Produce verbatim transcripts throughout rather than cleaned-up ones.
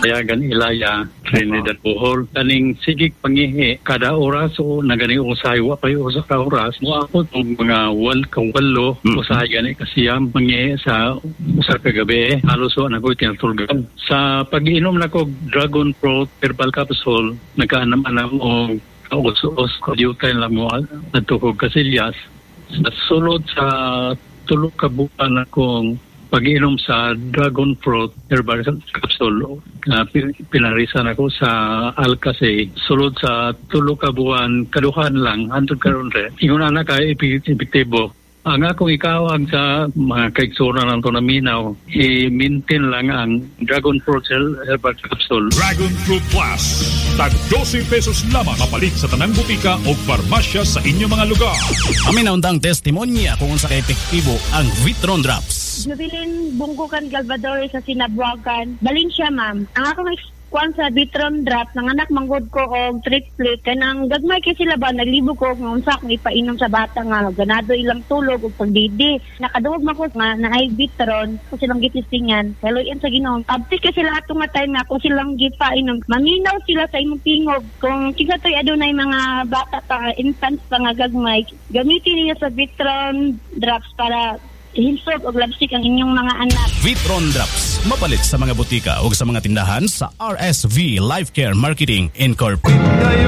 Dayagan Ilaya, Trinidad Bohol. Kaning sigig pangihi, kada oras o nagani usay, wapay usa ka oras, mo ako itong mga wal, kawalo, mm-hmm. usay gani kasiyam pangihi sa usa ka gabi. Halos o nagoy tinatulgan. Sa pag-inom na ko Dragon Fruit Herbal Capsule, nagkaanam-anam o kaus-us, kadyutay lang mo at tukog kasilyas. Sa sulod sa tulog ka buwan akong pag-inom sa Dragon Fruit Herbal Capsule, uh, pinarisan ako sa Alcase. Sulod sa tulog ka buwan, kaduhan lang, hantod karon re. Ingon na ka epektibo. Ang akong ikawag sa mga kaiksura ng ito na minaw, i-maintain lang ang Dragon Fruit Herbal Capsule. Dragon Fruit Plus. Tag twelve pesos lamang kapalit sa tanang butika o farmasya sa inyong mga lugar. Amin na undang testimonya kung sa ka-epektibo ang Vitron Drops. Nabilin bungkukan Galvador sa Sinabuagan. Balin siya, ma'am. Ang akong kwan sa Vitron Drops, ng anak manggod ko og triplet, kanang gagmay kay sila ba, naglibo ko kung unsa akong ipainom sa bata nga, ganado ilang tulog o pagdidi. Nakaduog man ko nga na ay Vitron, kung silang gitistingan, kaluyan sa Ginoo. Abti kay sila atong nga time nga, kung silang gipainom, maminaw sila sa imong tingog. Kung kisa to'y adunay mga bata pa, infants pa nga gagmay, gamitin niyo sa Vitron Drops para hinsog o labsik ang inyong mga anak. Vitron Drops, mapalit sa mga butika o sa mga tindahan sa R S V Life Care Marketing Incorporated.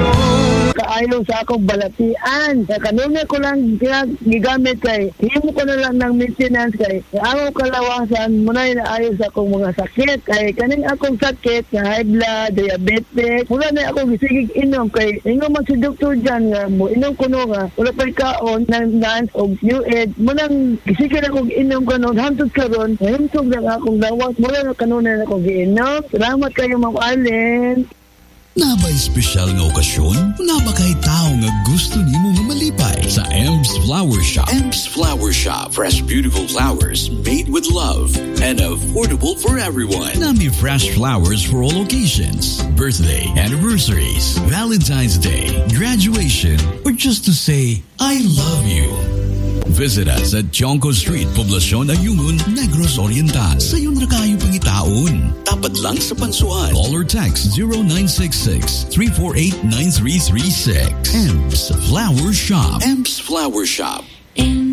Kaayo sa akong balatian. Sa kanuna ko lang gigamit kay himo ko na lang ng maintenance kay ang kalawasan muna na ayo sa akong mga sakit. Kay kaning akong sakit na high blood, diabetes, wala na akong gisigig inom kay ingon man si doktor dyan nga mo inom ko no nga wala pa kaon ng dance o U-Ed munang gisigig akong inom ko no hantod karon himsog lang akong lawas mula na kanuna na akong giinom. Salamat kayo Ma'am Allen. Naba'y espesyal nga okasyon? Naba kay tao nga gusto nimo nga malipay sa Ems Flower Shop. Ems Flower Shop. Fresh, beautiful flowers made with love and affordable for everyone. Nami fresh flowers for all occasions. Birthday, anniversaries, Valentine's Day, graduation, or just to say, I love you. Visit us at Chonco Street, Poblacion, Ayungun, Negros Oriental. Sa iyong rakayo pangitaon. Tapat lang sa Pansuan. Call or text zero nine six six, three four eight, nine three three six. Ems Flower Shop. Ems Flower Shop.